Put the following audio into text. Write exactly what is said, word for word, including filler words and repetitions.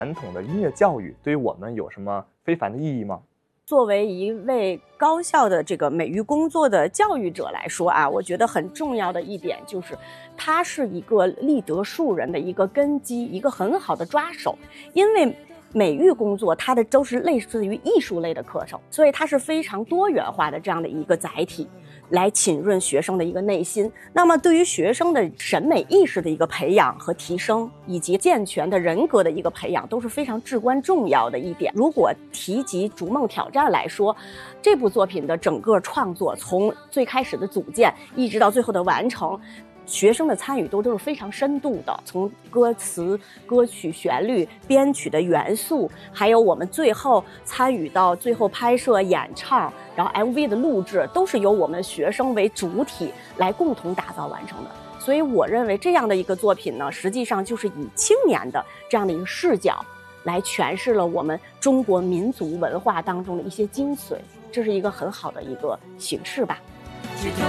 传统的音乐教育对于我们有什么非凡的意义吗？ 作为一位高校的这个美育工作的教育者来说啊，我觉得很重要的一点就是，它是一个立德树人的一个根基，一个很好的抓手。因为美育工作它的都是类似于艺术类的课程，所以它是非常多元化的这样的一个载体，来浸润学生的一个内心。那么对于学生的审美意识的一个培养和提升，以及健全的人格的一个培养，都是非常至关重要的一点。如果提及《逐梦挑战》来说，这部作品的整个创作，从最开始的组建一直到最后的完成，学生的参与都都是非常深度的，从歌词、歌曲旋律、编曲的元素，还有我们最后参与到最后拍摄、演唱，然后 M V 的录制，都是由我们学生为主体来共同打造完成的。所以我认为这样的一个作品呢，实际上就是以青年的这样的一个视角来诠释了我们中国民族文化当中的一些精髓，这是一个很好的一个形式吧。